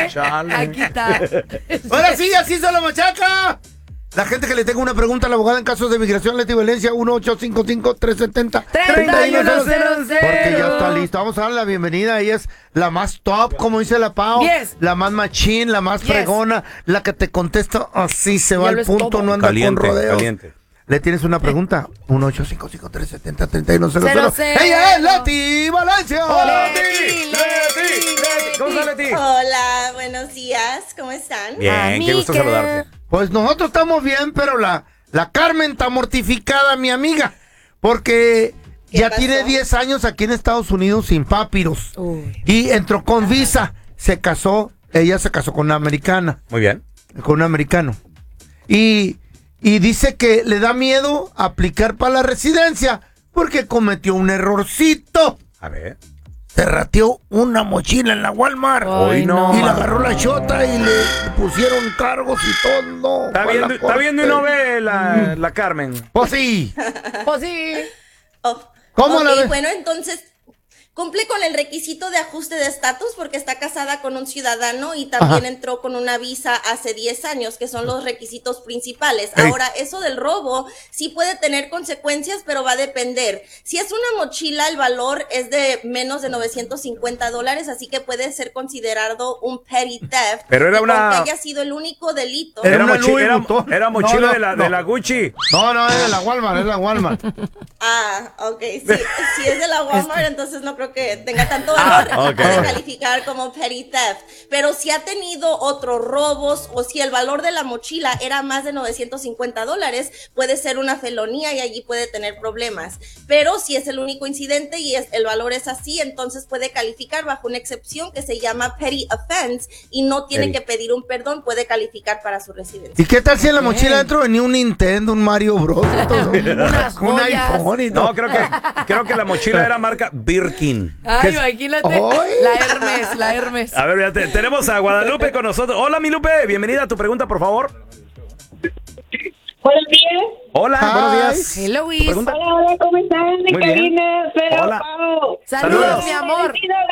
Chale. Aquí está. Ahora sí, así se la machaca. La gente que le tenga una pregunta a la abogada en casos de migración, Leti Valencia, 1-855-370-3100. Porque ya está lista. Vamos a darle la bienvenida. Ella es la más top, como dice la Pau. Yes. La más machín, la más fregona, la que te contesta así, se va al punto, todo. no anda Caliente, con rodeos. caliente. ¿Le tienes una pregunta? 1-855-370-3100. Cero. ¡Ella es Leti Valencia! Leti. ¿Cómo está, Leti? Hola, buenos días, ¿cómo están? Bien, qué gusto Amiga. saludarte. Pues nosotros estamos bien, pero la Carmen está mortificada, mi amiga, porque ya pasó? tiene 10 años aquí en Estados Unidos sin papiros. Uy. Y entró con visa, se casó, ella se casó con una americana, Muy bien. con un americano. Y dice que le da miedo aplicar para la residencia porque cometió un errorcito. A ver. Se rateó una mochila en la Walmart. Ay, no. Y le agarró la chota y le pusieron cargos y todo. Está viendo y no ve la Carmen. Pues sí. Pues sí. Oh, ¿Cómo la ves? Bueno, entonces cumple con el requisito de ajuste de estatus porque está casada con un ciudadano y también entró con una visa hace 10 años, que son los requisitos principales. Ey. Ahora, eso del robo sí puede tener consecuencias, pero va a depender. Si es una mochila, el valor es de menos de $950, así que puede ser considerado un petty theft. Pero era Y una- aunque haya sido el único delito. Era una Louis Vuitton. Era mochila No, de la Gucci. No, es de la Walmart, es la Walmart. Ah, ok. Si es de la Walmart, entonces no creo que tenga tanto valor. ok. Puede calificar como petty theft. Pero si ha tenido otros robos o si el valor de la mochila era más de $950, puede ser una felonía y allí puede tener problemas. Pero si es el único incidente y el valor es así, entonces puede calificar bajo una excepción que se llama petty offense y no tiene Petty. que pedir un perdón, puede calificar para su residencia. ¿Y qué tal si en la mochila dentro venía un Nintendo, un Mario Bros? Unas un joyas. iPhone y todo? No, creo que la mochila era marca Birkin. Ay, ¿Qué? imagínate. Ay. La Hermes. A ver, fíjate, tenemos a Guadalupe con nosotros. Hola, mi Lupe, bienvenida a tu pregunta, por favor. Buenos días. Hola, Hi. buenos días. Hello, ¿Tu Luis. pregunta? Hola, ¿cómo están? Mi Muy bien. Karina, pero Hola. Pau. Saludos, mi amor.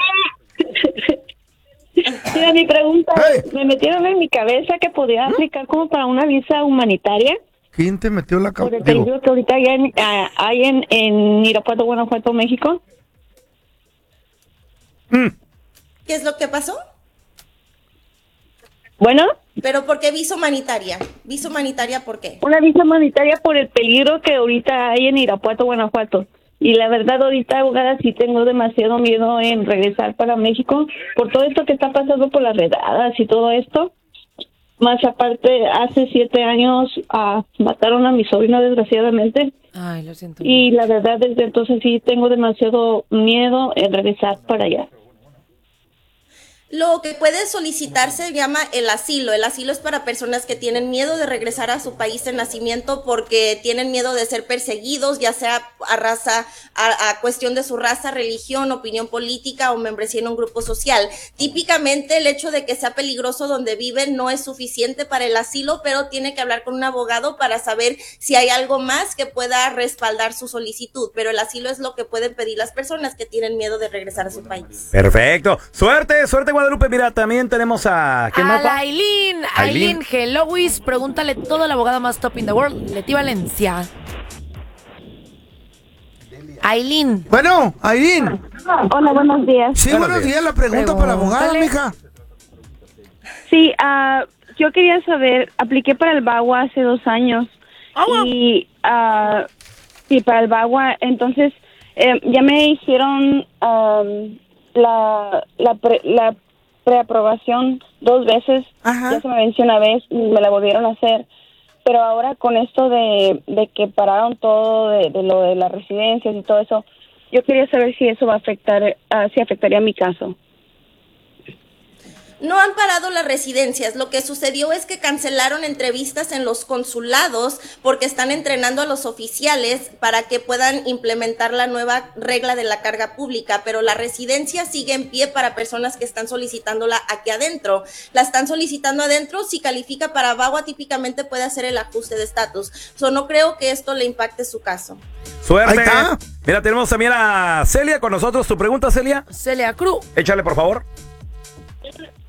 Mira, mi pregunta Hey. es, me metieron en mi cabeza que podía aplicar como para una visa humanitaria ¿Quién te metió la por el cabeza? peligro que ahorita hay en Irapuato, Guanajuato, México. ¿Qué es lo que pasó? Bueno, ¿Pero por qué visa humanitaria? ¿Visa humanitaria por qué? una visa humanitaria por el peligro que ahorita hay en Irapuato, Guanajuato. Y la verdad, ahorita, abogada, sí tengo demasiado miedo en regresar para México por todo esto que está pasando por las redadas y todo esto. Más aparte, hace 7 años mataron a mi sobrino, desgraciadamente. Ay, lo siento. Y la verdad, desde entonces sí tengo demasiado miedo en regresar para allá. Lo que puede solicitar se llama el asilo. El asilo es para personas que tienen miedo de regresar a su país de nacimiento porque tienen miedo de ser perseguidos, ya sea a cuestión de su raza, religión, opinión política o membresía en un grupo social. Típicamente el hecho de que sea peligroso donde viven no es suficiente para el asilo, pero tiene que hablar con un abogado para saber si hay algo más que pueda respaldar su solicitud. Pero el asilo es lo que pueden pedir las personas que tienen miedo de regresar a su país. Perfecto. Suerte, Guadalupe. Mira, también tenemos a... ¿Quién más? A Aileen. Aileen, hello, Luis. Pregúntale todo a la abogada más top in the world, Leti Valencia. Aileen. Bueno, Aileen. Hola, buenos días. Sí, buenos días. La pregunta para la abogada, Pregúntale. mija. Sí, yo quería saber, apliqué para el BAGUA hace 2 años. Y sí, para el BAGUA, entonces ya me hicieron la preaprobación 2 veces. Ajá. Ya se me venció una vez y me la volvieron a hacer. Pero ahora con esto de que pararon todo de lo de las residencias y todo eso, yo quería saber si eso va a afectar, si afectaría mi caso. No han parado las residencias. Lo que sucedió es que cancelaron entrevistas en los consulados porque están entrenando a los oficiales para que puedan implementar la nueva regla de la carga pública, pero la residencia sigue en pie para personas que están solicitándola aquí adentro. La están solicitando adentro. Si califica para VAWA, típicamente puede hacer el ajuste de estatus. No creo que esto le impacte su caso. Suerte. Ahí está. Mira, tenemos también a Celia con nosotros. ¿Tu pregunta, Celia? Celia Cruz. Échale, por favor.